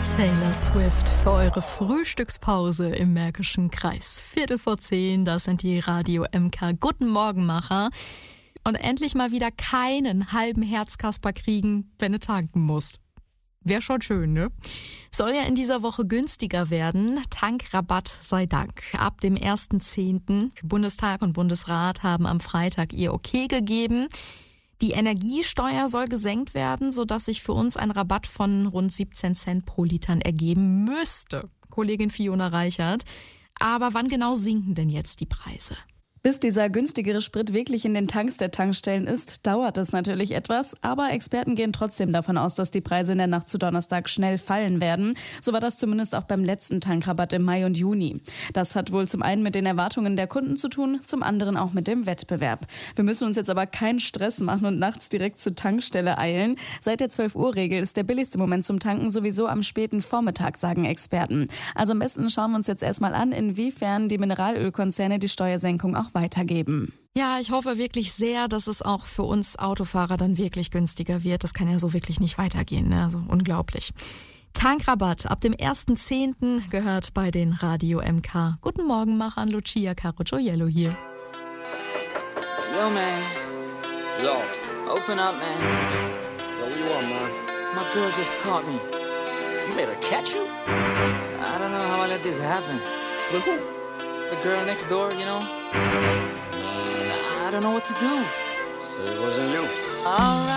Taylor Swift für eure Frühstückspause im Märkischen Kreis. 10:15, das sind die Radio MK Guten Morgenmacher. Und endlich mal wieder keinen halben Herzkasper kriegen, wenn du tanken musst. Wäre schon schön, ne? Soll ja in dieser Woche günstiger werden. Tankrabatt sei Dank. Ab dem 1.10. Bundestag und Bundesrat haben am Freitag ihr Okay gegeben. Die Energiesteuer soll gesenkt werden, sodass sich für uns ein Rabatt von rund 17 Cent pro Liter ergeben müsste. Kollegin Fiona Reichert. Aber wann genau sinken denn jetzt die Preise? Bis dieser günstigere Sprit wirklich in den Tanks der Tankstellen ist, dauert es natürlich etwas. Aber Experten gehen trotzdem davon aus, dass die Preise in der Nacht zu Donnerstag schnell fallen werden. So war das zumindest auch beim letzten Tankrabatt im Mai und Juni. Das hat wohl zum einen mit den Erwartungen der Kunden zu tun, zum anderen auch mit dem Wettbewerb. Wir müssen uns jetzt aber keinen Stress machen und nachts direkt zur Tankstelle eilen. Seit der 12-Uhr-Regel ist der billigste Moment zum Tanken sowieso am späten Vormittag, sagen Experten. Also am besten schauen wir uns jetzt erstmal an, inwiefern die Mineralölkonzerne die Steuersenkung auch weitergeben. Ja, ich hoffe wirklich sehr, dass es auch für uns Autofahrer dann wirklich günstiger wird. Das kann ja so wirklich nicht weitergehen, ne? Also unglaublich. Tankrabatt ab dem 1.10. gehört bei den Radio MK. Guten Morgen, Machern, Lucia Carocciollo hier. Yo, man. Yo. Open up, man. Yo, what you want, man? My girl just caught me. You made her catch you? I don't know how I let this happen. With who? The girl next door, you know? I don't know what to do. So it wasn't you. All right.